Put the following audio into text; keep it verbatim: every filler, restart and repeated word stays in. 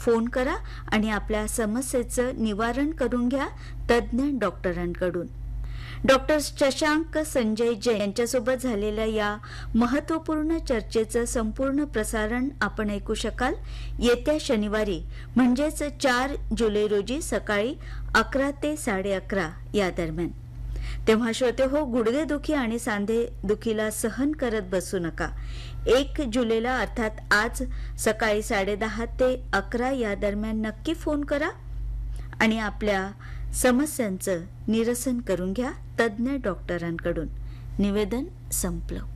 Phone करा आणि आपल्या समस्येचं निवारण करून घ्या तज्ज्ञ डॉक्टरांकडून. डॉक्टर शशांक संजय जैन यांच्यासोबत झालेल्या या महत्त्वपूर्ण चर्चेचं संपूर्ण प्रसारण आपण ऐकू शकाल येत्या शनिवारी म्हणजेच चार जुलै रोजी सकाळी अकरा ते साडे अकरा या दरम्यान. तेव्हा श्रोते हो, गुडघेदुखी आणि सांधे दुखीला सहन करत बसू नका. एक जुलैला अर्थात आज सकाळी साडे दहा ते अकरा या दरम्यान नक्की फोन करा आणि आपल्या समस्यांचं निरसन करून घ्या तज्ज्ञ डॉक्टरांकडून. निवेदन संपलं.